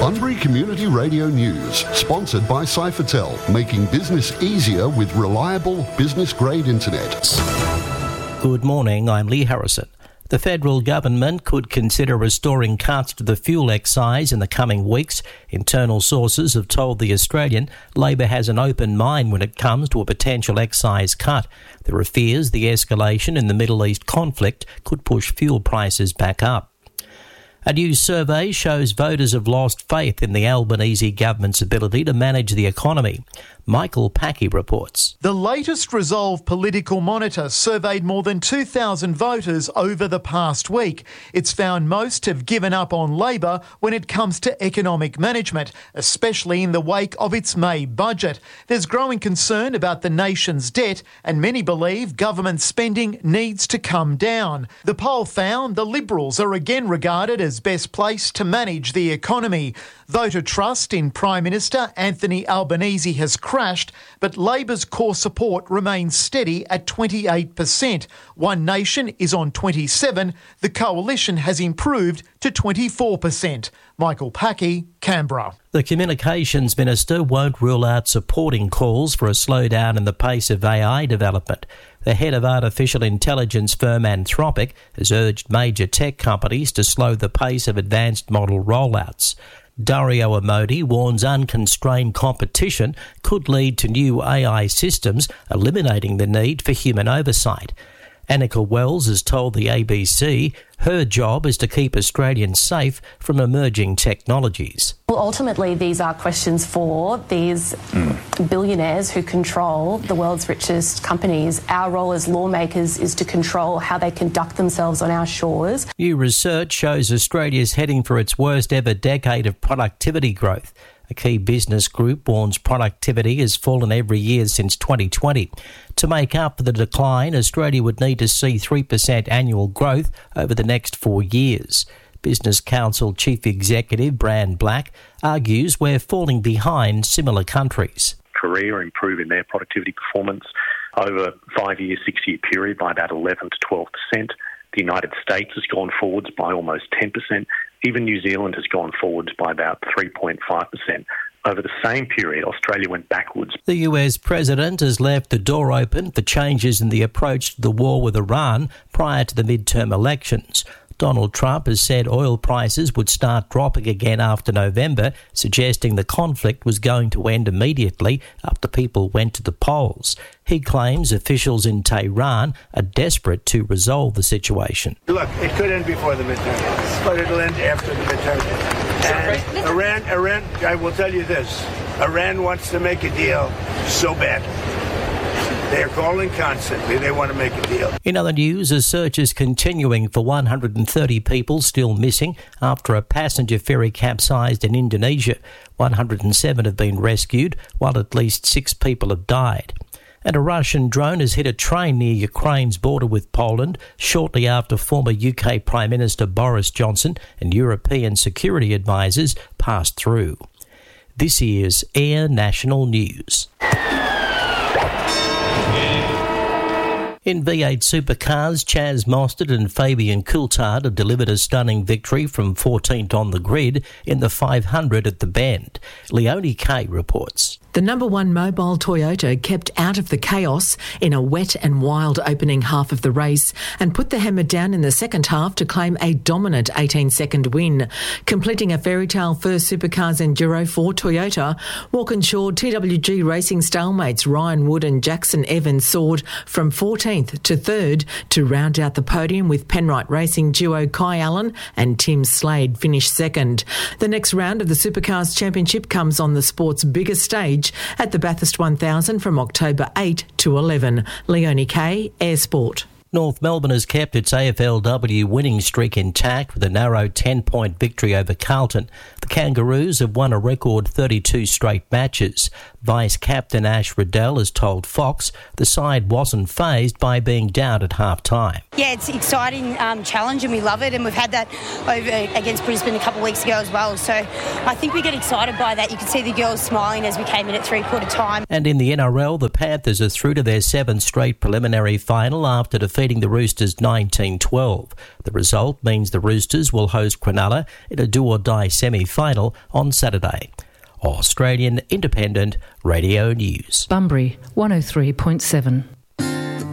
Bunbury Community Radio News, sponsored by Cyphertel, making business easier with reliable business-grade internet. Good morning, I'm Lee Harrison. The federal government could consider restoring cuts to the fuel excise in the coming weeks. Internal sources have told The Australian Labor has an open mind when it comes to a potential excise cut. There are fears the escalation in the Middle East conflict could push fuel prices back up. A new survey shows voters have lost faith in the Albanese government's ability to manage the economy. Michael Packey reports. The latest Resolve Political Monitor surveyed more than 2,000 voters over the past week. It's found most have given up on Labor when it comes to economic management, especially in the wake of its May budget. There's growing concern about the nation's debt, and many believe government spending needs to come down. The poll found the Liberals are again regarded as best placed to manage the economy. Voter trust in Prime Minister Anthony Albanese has crashed, but Labor's core support remains steady at 28%. One Nation is on 27%. The Coalition has improved to 24%. Michael Packey, Canberra. The Communications Minister won't rule out supporting calls for a slowdown in the pace of AI development. The head of artificial intelligence firm Anthropic has urged major tech companies to slow the pace of advanced model rollouts. Dario Amodi warns unconstrained competition could lead to new AI systems, eliminating the need for human oversight. Annika Wells has told the ABC her job is to keep Australians safe from emerging technologies. Well, ultimately, these are questions for these billionaires who control the world's richest companies. Our role as lawmakers is to control how they conduct themselves on our shores. New research shows Australia's heading for its worst ever decade of productivity growth. A key business group warns productivity has fallen every year since 2020. To make up for the decline, Australia would need to see 3% annual growth over the next 4 years. Business Council Chief Executive Brand Black argues we're falling behind similar countries. Korea improving their productivity performance over a 5-year, 6-year period by about 11 to 12%. The United States has gone forwards by almost 10%. Even New Zealand has gone forwards by about 3.5%. Over the same period, Australia went backwards. The US president has left the door open for changes in the approach to the war with Iran prior to the midterm elections. Donald Trump has said oil prices would start dropping again after November, suggesting the conflict was going to end immediately after people went to the polls. He claims officials in Tehran are desperate to resolve the situation. Look, it could end before the midterm, but it'll end after the midterm. And Iran, I will tell you this, Iran wants to make a deal so bad. They're calling constantly. They want to make a deal. In other news, a search is continuing for 130 people still missing after a passenger ferry capsized in Indonesia. 107 have been rescued, while at least 6 people have died. And a Russian drone has hit a train near Ukraine's border with Poland shortly after former UK Prime Minister Boris Johnson and European security advisers passed through. This is Air National News. In V8 supercars, Chaz Mostert and Fabian Coulthard have delivered a stunning victory from 14th on the grid in the 500 at the Bend. Leonie Kay reports. The number one mobile Toyota kept out of the chaos in a wet and wild opening half of the race and put the hammer down in the second half to claim a dominant 18-second win. Completing a fairy tale first supercars enduro for Toyota, Walkinshaw TWG Racing stalemates Ryan Wood and Jackson Evans soared from 14th to 3rd to round out the podium, with Penrite Racing duo Kai Allen and Tim Slade finished second. The next round of the Supercars Championship comes on the sport's biggest stage at the Bathurst 1000 from October 8 to 11. Leonie Kay, Air Sport. North Melbourne has kept its AFLW winning streak intact with a narrow 10-point victory over Carlton. The Kangaroos have won a record 32 straight matches. Vice-captain Ash Riddell has told Fox the side wasn't fazed by being down at half-time. Yeah, it's an exciting challenge and we love it, and we've had that over against Brisbane a couple of weeks ago as well. So I think we get excited by that. You could see the girls smiling as we came in at three-quarter time. And in the NRL, the Panthers are through to their 7th straight preliminary final after defeating beating the Roosters 19-12. The result means the Roosters will host Cronulla in a do-or-die semi-final on Saturday. Australian Independent Radio News. Bunbury 103.7.